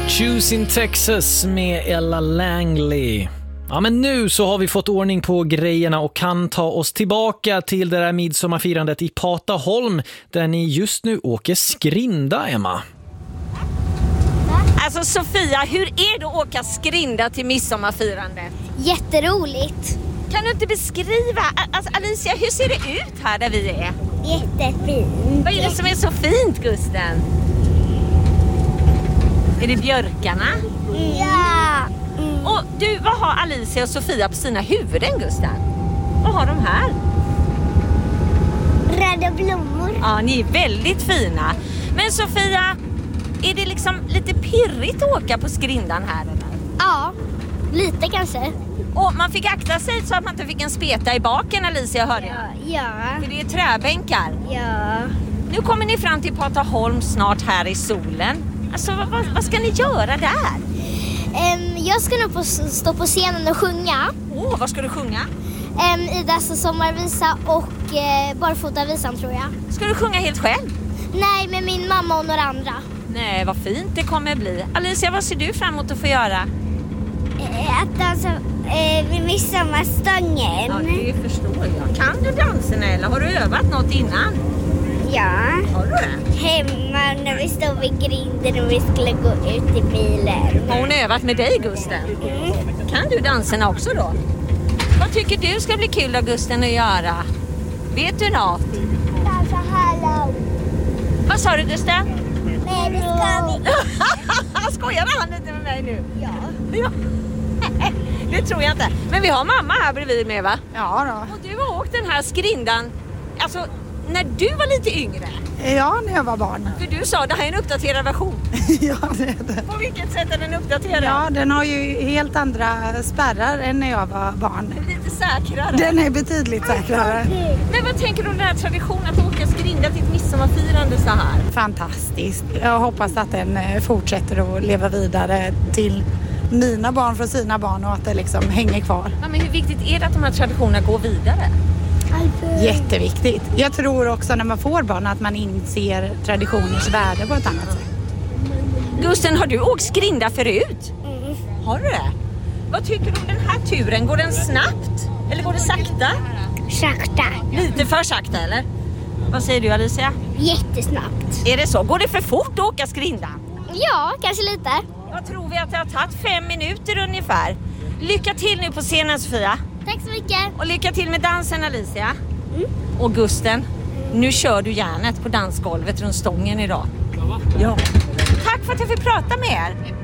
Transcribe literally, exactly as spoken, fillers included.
Choosing Texas med Ella Langley. Ja, men nu så har vi fått ordning på grejerna och kan ta oss tillbaka till det där midsommarfirandet i Pataholm där ni just nu åker skrinda, Emma. Alltså Sofia, hur är det att åka skrinda till midsommarfirandet? Jätteroligt. Kan du inte beskriva, alltså Alicia, hur ser det ut här där vi är? Jättefint. Vad är det som är så fint, Gusten? Är det björkarna? Ja. Mm. Och du, vad har Alicia och Sofia på sina huvuden, Gusten? Vad har de här? Röda blommor. Ja, ni är väldigt fina. Men Sofia, är det liksom lite pirrigt att åka på skrindan här eller? Ja, lite kanske. Och man fick akta sig så att man inte fick en speta i baken, Alicia, hörde jag. Ja. För det är träbänkar. Ja. Nu kommer ni fram till Pataholm snart här i solen. Alltså, vad, vad, vad ska ni göra där? Um, jag ska nog på, stå på scenen och sjunga. Åh, oh, vad ska du sjunga? Um, Idas sommarvisa och uh, barfotavisan, tror jag. Ska du sjunga helt själv? Nej, med min mamma och några andra. Nej, vad fint det kommer bli. Alicia, vad ser du fram emot att få göra? Uh, att dansa uh, vid midsommarstången. Ja, det förstår jag. Kan du danserna eller har du övat något innan? Ja. Har du det? Hemma när vi stod vid grinden och vi skulle gå ut i bilen. Har hon övat med dig, Gusten? Mm. Kan du danserna också då? Vad tycker du ska bli kul, Gusten, att göra? Vet du något? Dansa hallå. Vad sa du, Gusten? Nej, det ska vi. Skojar han lite med mig nu? Ja. Ja. Det tror jag inte. Men vi har mamma här bredvid med, va? Ja då. Och du har åkt den här skrindan, alltså när du var lite yngre. Ja, när jag var barn. För du sa, det här är en uppdaterad version. Ja, det är det. På vilket sätt är den uppdaterad? Ja, den har ju helt andra spärrar än när jag var barn. Lite säkrare. Den är betydligt säkrare. Men vad tänker du om den här traditionen att åka skrinda till ett midsommarfirande så här? Fantastiskt. Jag hoppas att den fortsätter att leva vidare till mina barn från sina barn och att det liksom hänger kvar. Ja, men hur viktigt är det att de här traditionerna går vidare? Jätteviktigt. Jag tror också när man får barn att man inser traditioners värde på ett annat sätt. Gusten, har du åkt skrinda förut? Mm. Har du det? Vad tycker du om den här turen? Går den snabbt? Eller går det sakta? Sakta. Lite för sakta, eller? Vad säger du, Alicia? Jättesnabbt. Är det så? Går det för fort att åka skrinda? Ja, kanske lite. Jag tror vi att det har tagit fem minuter ungefär. Lycka till nu på scenen, Sofia. Tack så mycket. Och lycka till med dansen, Alicia. Mm. Och Gusten, nu kör du järnet på dansgolvet runt stången idag. Ja. Tack för att jag fick prata med er.